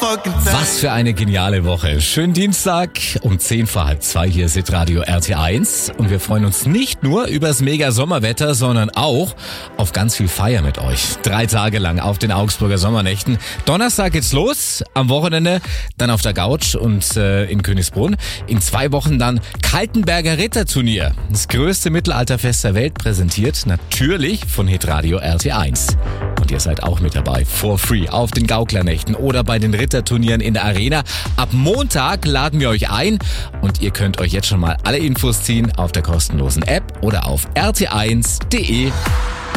Was für eine geniale Woche. Schönen Dienstag um 10 vor halb 2 hier ist Radio RT1 und wir freuen uns nicht nur übers mega Sommerwetter, sondern auch auf ganz viel Feier mit euch. 3 Tage lang auf den Augsburger Sommernächten. Donnerstag geht's los, am Wochenende dann auf der Gouch und in Königsbrunn. In 2 Wochen dann Kaltenberger Ritterturnier. Das größte Mittelalterfest der Welt, präsentiert natürlich von hitradio RT1. Und ihr seid auch mit dabei, for free, auf den Gauklernächten oder bei den Ritterturnieren in der Arena. Ab Montag laden wir euch ein und ihr könnt euch jetzt schon mal alle Infos ziehen auf der kostenlosen App oder auf rt1.de.